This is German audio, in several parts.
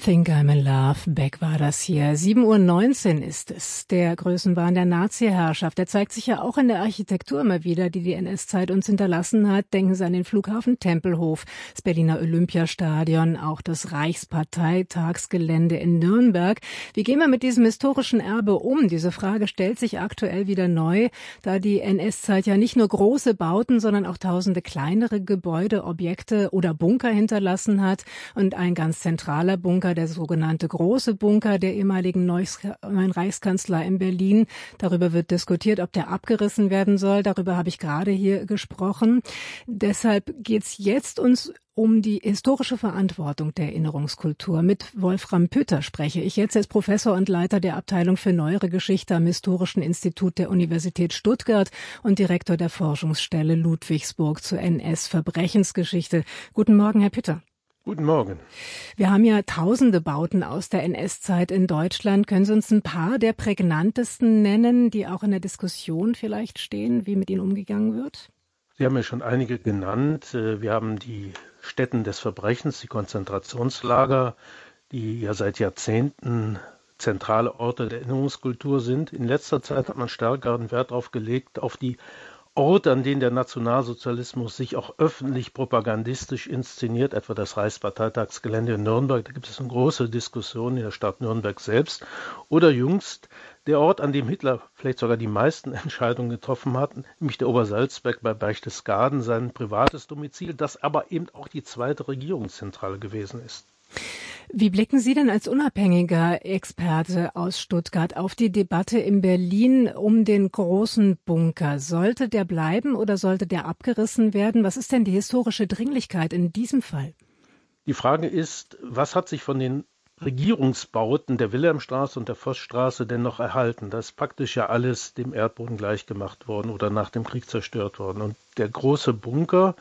Think I'm in Love, Beck war das hier. 7:19 Uhr ist es. Der Größenwahn der Nazi-Herrschaft, der zeigt sich ja auch in der Architektur immer wieder, die die NS-Zeit uns hinterlassen hat. Denken Sie an den Flughafen Tempelhof, das Berliner Olympiastadion, auch das Reichsparteitagsgelände in Nürnberg. Wie gehen wir mit diesem historischen Erbe um? Diese Frage stellt sich aktuell wieder neu, da die NS-Zeit ja nicht nur große Bauten, sondern auch tausende kleinere Gebäude, Objekte oder Bunker hinterlassen hat. Und ein ganz zentraler Bunker, der sogenannte Große Bunker der ehemaligen neuen Reichskanzlei in Berlin. Darüber wird diskutiert, ob der abgerissen werden soll. Darüber habe ich gerade hier gesprochen. Deshalb geht es jetzt uns um die historische Verantwortung der Erinnerungskultur. Mit Wolfram Pütter spreche ich jetzt. Er ist Professor und Leiter der Abteilung für Neuere Geschichte am Historischen Institut der Universität Stuttgart und Direktor der Forschungsstelle Ludwigsburg zur NS-Verbrechensgeschichte. Guten Morgen, Herr Pütter. Guten Morgen. Wir haben ja tausende Bauten aus der NS-Zeit in Deutschland. Können Sie uns ein paar der prägnantesten nennen, die auch in der Diskussion vielleicht stehen, wie mit ihnen umgegangen wird? Sie haben ja schon einige genannt. Wir haben die Stätten des Verbrechens, die Konzentrationslager, die ja seit Jahrzehnten zentrale Orte der Erinnerungskultur sind. In letzter Zeit hat man stärkeren Wert darauf gelegt, auf die Orte, an denen der Nationalsozialismus sich auch öffentlich propagandistisch inszeniert, etwa das Reichsparteitagsgelände in Nürnberg. Da gibt es eine große Diskussion in der Stadt Nürnberg selbst. Oder jüngst der Ort, an dem Hitler vielleicht sogar die meisten Entscheidungen getroffen hat, nämlich der Obersalzberg bei Berchtesgaden, sein privates Domizil, das aber eben auch die zweite Regierungszentrale gewesen ist. Wie blicken Sie denn als unabhängiger Experte aus Stuttgart auf die Debatte in Berlin um den Großen Bunker? Sollte der bleiben oder sollte der abgerissen werden? Was ist denn die historische Dringlichkeit in diesem Fall? Die Frage ist, was hat sich von den Regierungsbauten der Wilhelmstraße und der Vossstraße denn noch erhalten? Da ist praktisch ja alles dem Erdboden gleichgemacht worden oder nach dem Krieg zerstört worden. Und der Große Bunker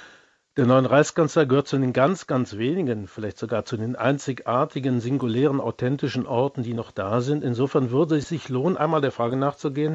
der neuen Reichskanzlei gehört zu den ganz, ganz wenigen, vielleicht sogar zu den einzigartigen, singulären, authentischen Orten, die noch da sind. Insofern würde es sich lohnen, einmal der Frage nachzugehen,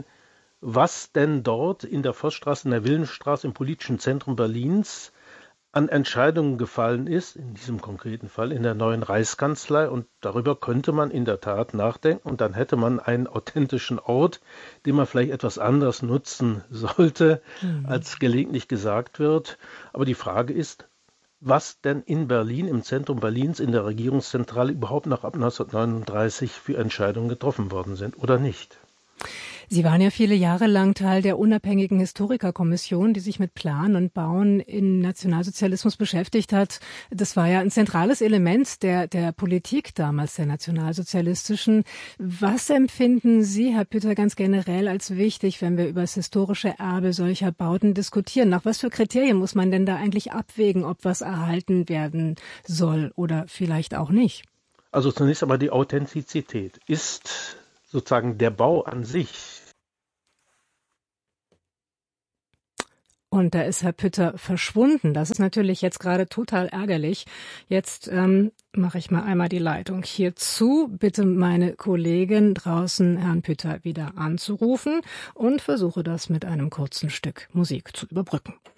was denn dort in der Vossstraße, in der Wilhelmstraße, im politischen Zentrum Berlins an Entscheidungen gefallen ist, in diesem konkreten Fall in der neuen Reichskanzlei. Und darüber könnte man in der Tat nachdenken. Und dann hätte man einen authentischen Ort, den man vielleicht etwas anders nutzen sollte, als gelegentlich gesagt wird. Aber die Frage ist, was denn in Berlin, im Zentrum Berlins, in der Regierungszentrale überhaupt noch ab 1939 für Entscheidungen getroffen worden sind oder nicht. Sie waren ja viele Jahre lang Teil der unabhängigen Historikerkommission, die sich mit Plan und Bauen im Nationalsozialismus beschäftigt hat. Das war ja ein zentrales Element der Politik damals, der nationalsozialistischen. Was empfinden Sie, Herr Pütter, ganz generell als wichtig, wenn wir über das historische Erbe solcher Bauten diskutieren? Nach was für Kriterien muss man denn da eigentlich abwägen, ob was erhalten werden soll oder vielleicht auch nicht? Also zunächst einmal die Authentizität. Ist sozusagen der Bau an sich. Und da ist Herr Pütter verschwunden. Das ist natürlich jetzt gerade total ärgerlich. Jetzt mache ich mal einmal die Leitung hier zu. Bitte meine Kollegin draußen, Herrn Pütter, wieder anzurufen und versuche das mit einem kurzen Stück Musik zu überbrücken.